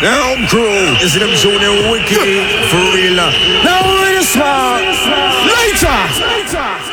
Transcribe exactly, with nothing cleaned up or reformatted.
Now crew, you see them show them wicked for real. Now we're smart. Later.